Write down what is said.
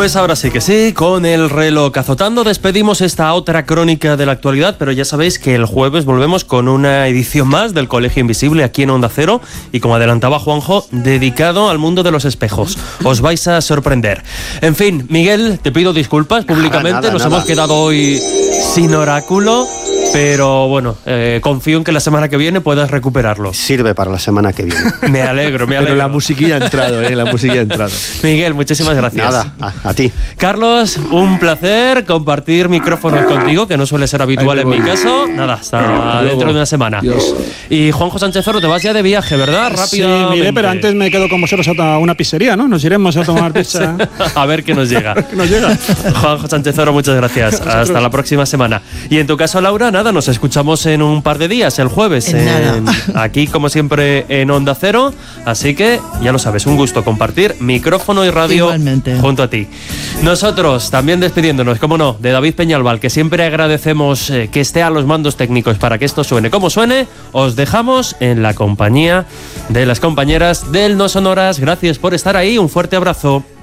Pues ahora sí que sí, con el reloj azotando despedimos esta otra crónica de la actualidad, pero ya sabéis que el jueves volvemos con una edición más del Colegio Invisible aquí en Onda Cero y, como adelantaba Juanjo, dedicado al mundo de los espejos. Os vais a sorprender. En fin, Miguel, te pido disculpas públicamente, nos hemos quedado hoy sin oráculo, pero bueno, confío en que la semana que viene puedas recuperarlo. Sirve para la semana que viene. Me alegro. Pero la musiquilla ha entrado, la musiquilla ha entrado. Miguel, muchísimas gracias. Nada, a ti. Carlos, un placer compartir micrófonos contigo, que no suele ser habitual en mi caso. Nada, hasta dentro de una semana. Dios. Y Juanjo Sánchez Oro, te vas ya de viaje, ¿verdad? Rápidamente. Sí, mire, pero antes me quedo con vosotros a una pizzería, ¿no? Nos iremos a tomar pizza. A ver qué nos llega. ¿Qué nos llega? Juanjo Sánchez Oro, muchas gracias. Hasta la próxima semana. Y en tu caso, Laura, nada, nos escuchamos en un par de días, el jueves, aquí como siempre en Onda Cero. Así que ya lo sabes, un gusto compartir micrófono y radio igualmente junto a ti. Nosotros también despidiéndonos, cómo no, de David Peñalbal, que siempre agradecemos que esté a los mandos técnicos para que esto suene como suene. Os dejamos en la compañía de las compañeras del No Sonoras. Gracias por estar ahí, un fuerte abrazo.